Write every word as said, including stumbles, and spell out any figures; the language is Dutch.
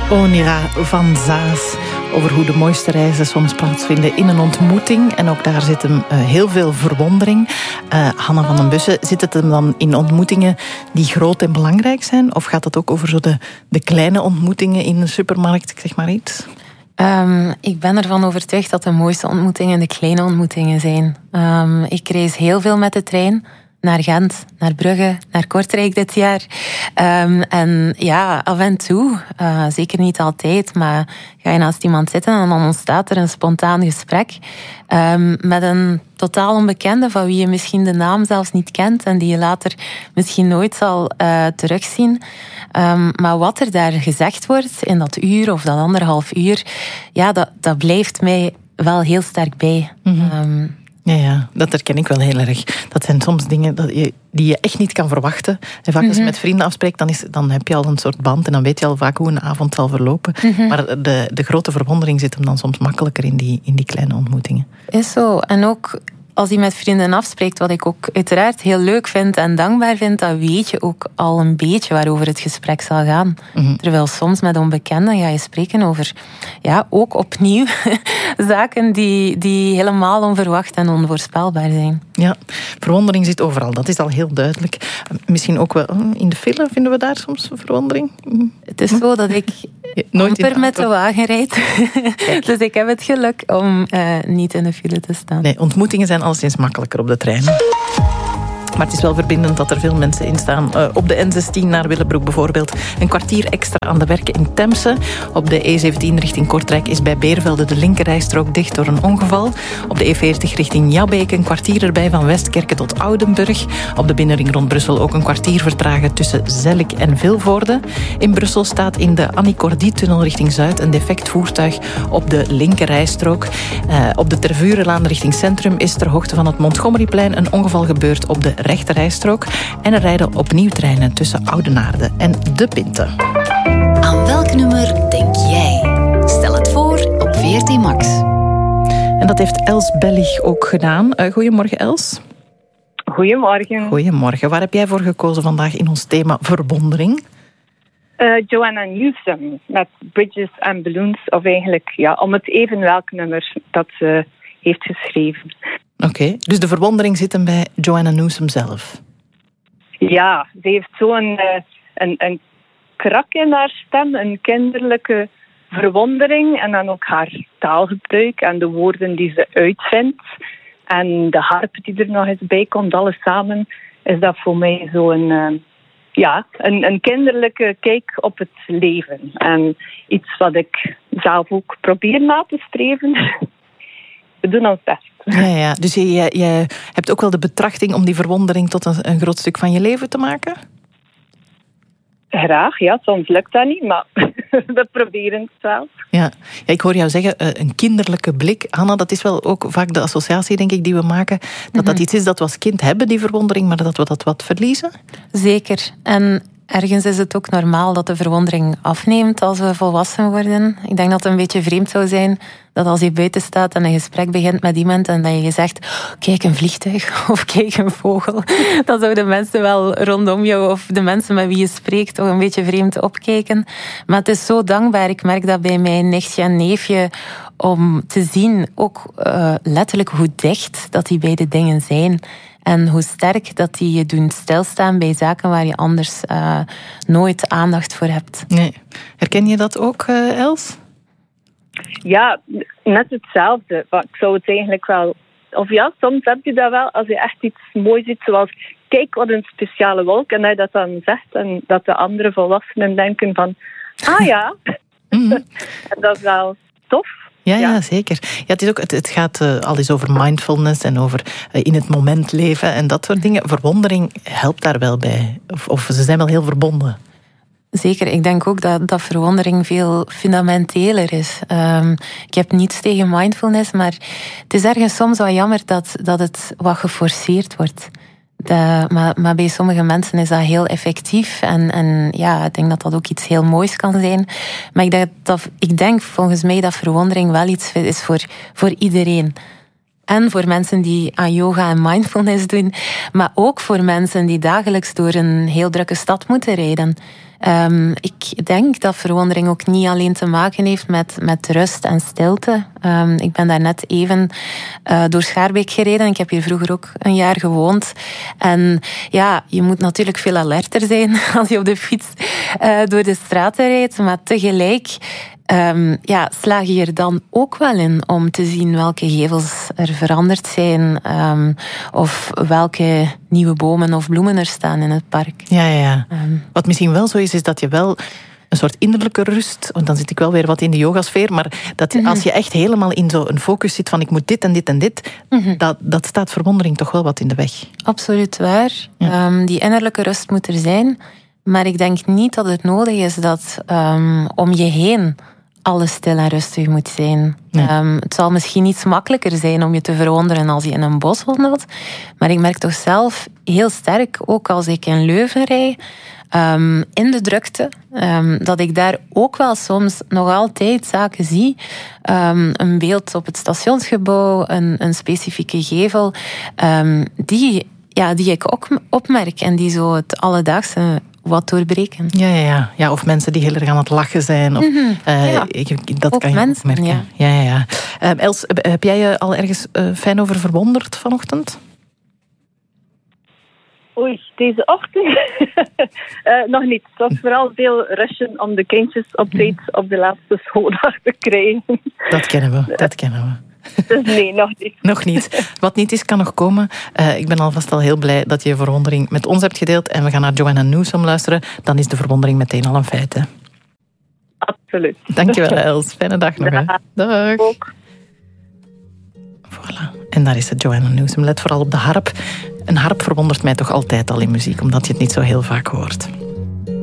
Onira van Zaas over hoe de mooiste reizen soms plaatsvinden in een ontmoeting. En ook daar zit hem uh, heel veel verwondering. Uh, Hanna van den Bussen, zit het hem dan in ontmoetingen die groot en belangrijk zijn? Of gaat het ook over zo de, de kleine ontmoetingen in een supermarkt, ik zeg maar iets? Um, ik ben ervan overtuigd dat de mooiste ontmoetingen de kleine ontmoetingen zijn. Um, ik reis heel veel met de trein. Naar Gent, naar Brugge, naar Kortrijk dit jaar. Um, en ja, af en toe, uh, zeker niet altijd, maar ga je naast iemand zitten en dan ontstaat er een spontaan gesprek um, met een totaal onbekende van wie je misschien de naam zelfs niet kent en die je later misschien nooit zal uh, terugzien. Um, maar wat er daar gezegd wordt in dat uur of dat anderhalf uur, ja, dat, dat blijft mij wel heel sterk bij. Mm-hmm. Um, Ja, ja, dat herken ik wel heel erg. Dat zijn soms dingen dat je, die je echt niet kan verwachten. En vaak als je met vrienden afspreekt, dan, is, dan heb je al een soort band en dan weet je al vaak hoe een avond zal verlopen. Mm-hmm. Maar de, de grote verwondering zit hem dan soms makkelijker in die, in die kleine ontmoetingen. Is zo. En ook als je met vrienden afspreekt, wat ik ook uiteraard heel leuk vind en dankbaar vind, dan weet je ook al een beetje waarover het gesprek zal gaan. Mm-hmm. Terwijl soms met onbekenden ga je spreken over, ja, ook opnieuw zaken die, die helemaal onverwacht en onvoorspelbaar zijn. Ja, verwondering zit overal, dat is al heel duidelijk. Misschien ook wel in de file vinden we daar soms verwondering. Het is zo dat ik Nooit amper met de wagen rijd. Dus ik heb het geluk om uh, niet in de file te staan. Nee, ontmoetingen zijn alleszins makkelijker op de trein. Maar het is wel verbindend dat er veel mensen in staan. Uh, op de N zestien naar Willebroek bijvoorbeeld. Een kwartier extra aan de werken in Temse. Op de E zeventien richting Kortrijk is bij Beervelde de linkerrijstrook dicht door een ongeval. Op de E veertig richting Jabbeek een kwartier erbij van Westkerke tot Oudenburg. Op de binnenring rond Brussel ook een kwartier vertragen tussen Zellik en Vilvoorde. In Brussel staat in de Annie Cordy-tunnel richting Zuid een defect voertuig op de linkerrijstrook. Uh, op de Tervurenlaan richting Centrum is ter hoogte van het Montgomeryplein een ongeval gebeurd op de rechterrijstrook. En er rijden opnieuw treinen tussen Oudenaarde en De Pinte. Aan welk nummer denk jij? Stel het voor op V R T Max. En dat heeft Els Bellig ook gedaan. Uh, goedemorgen, Els. Goedemorgen. Goedemorgen. Waar heb jij voor gekozen vandaag in ons thema verwondering? Uh, Joanna Newsom met Bridges and Balloons. Of eigenlijk, ja, om het even welk nummer dat ze heeft geschreven. Oké, okay, dus de verwondering zit hem bij Joanna Newsom zelf? Ja, ze heeft zo'n uh, een, een krak in haar stem, een kinderlijke verwondering en dan ook haar taalgebruik en de woorden die ze uitvindt en de harp die er nog eens bij komt, alles samen, is dat voor mij zo'n uh, ja, een, een kinderlijke kijk op het leven. En iets wat ik zelf ook probeer na te streven. We doen ons best. Ja, ja. Dus je, je, je hebt ook wel de betrachting om die verwondering tot een, een groot stuk van je leven te maken? Graag, ja. Soms lukt dat niet, maar we proberen het wel. Ja. Ja, ik hoor jou zeggen, een kinderlijke blik. Hanna, dat is wel ook vaak de associatie, denk ik, die we maken. Dat mm-hmm. dat iets is dat we als kind hebben, die verwondering, maar dat we dat wat verliezen? Zeker. En ergens is het ook normaal dat de verwondering afneemt als we volwassen worden. Ik denk dat het een beetje vreemd zou zijn dat als je buiten staat en een gesprek begint met iemand en dat je zegt, kijk een vliegtuig of kijk een vogel, dan zouden mensen wel rondom jou of de mensen met wie je spreekt toch een beetje vreemd opkijken. Maar het is zo dankbaar. Ik merk dat bij mijn nichtje en neefje om te zien ook uh, letterlijk hoe dicht dat die beide dingen zijn. En hoe sterk dat die je doen stilstaan bij zaken waar je anders uh, nooit aandacht voor hebt. Nee. Herken je dat ook, uh, Els? Ja, net hetzelfde. Ik zou het eigenlijk wel... Of ja, soms heb je dat wel als je echt iets moois ziet, zoals kijk wat een speciale wolk. En dat je dat dan zegt en dat de andere volwassenen denken van ah ja. Mm-hmm. En dat is wel tof. Ja, ja, zeker. Ja, het, is ook, het, het gaat uh, al eens over mindfulness en over uh, in het moment leven en dat soort dingen. Verwondering helpt daar wel bij. Of, of ze zijn wel heel verbonden. Zeker, ik denk ook dat, dat verwondering veel fundamenteler is. Um, ik heb niets tegen mindfulness, maar het is ergens soms wel jammer dat, dat het wat geforceerd wordt. De, maar, maar bij sommige mensen is dat heel effectief. En, en ja, ik denk dat dat ook iets heel moois kan zijn. Maar ik denk, dat, ik denk volgens mij dat verwondering wel iets is voor, voor iedereen. En voor mensen die aan yoga en mindfulness doen. Maar ook voor mensen die dagelijks door een heel drukke stad moeten rijden. Um, ik denk dat verwondering ook niet alleen te maken heeft met, met rust en stilte. Um, ik ben daar net even uh, door Schaarbeek gereden. Ik heb hier vroeger ook een jaar gewoond. En ja, je moet natuurlijk veel alerter zijn als je op de fiets uh, door de straten rijdt. Maar tegelijk Um, ja, slaag je er dan ook wel in om te zien welke gevels er veranderd zijn, um, of welke nieuwe bomen of bloemen er staan in het park. Ja, ja, ja. Um, Wat misschien wel zo is, is dat je wel een soort innerlijke rust, want dan zit ik wel weer wat in de yogasfeer, maar dat je, mm-hmm. als je echt helemaal in zo'n focus zit van ik moet dit en dit en dit, mm-hmm. dat, dat staat verwondering toch wel wat in de weg. Absoluut waar. Ja. Um, die innerlijke rust moet er zijn, maar ik denk niet dat het nodig is dat um, om je heen alles stil en rustig moet zijn. Nee. Um, het zal misschien iets makkelijker zijn om je te verwonderen als je in een bos wandelt. Maar ik merk toch zelf heel sterk, ook als ik in Leuven rijd, um, in de drukte, um, dat ik daar ook wel soms nog altijd zaken zie. Um, een beeld op het stationsgebouw, een, een specifieke gevel, um, die, ja, die ik ook opmerk en die zo het alledaagse wat doorbreken. Ja, ja, ja. ja, of mensen die heel erg aan het lachen zijn. Of, mm-hmm. uh, ja. Dat ook kan je mensen, ook merken. Ja. Ja, ja, ja. Uh, Els, heb jij je al ergens uh, fijn over verwonderd vanochtend? Oei, deze ochtend? uh, nog niet. Het was vooral veel rushen om de kindjes op tijd op de laatste schooldag te krijgen. Dat kennen we, dat kennen we. Dus nee, nog niet. Nog niet. Wat niet is, kan nog komen. Uh, ik ben alvast al heel blij dat je je verwondering met ons hebt gedeeld. En we gaan naar Joanna Newsom luisteren. Dan is de verwondering meteen al een feit. Hè? Absoluut. Dankjewel, Els. Fijne dag nog. Hè. Dag. Ook. Voilà. En daar is het, Joanna Newsom. Let vooral op de harp. Een harp verwondert mij toch altijd al in muziek, omdat je het niet zo heel vaak hoort.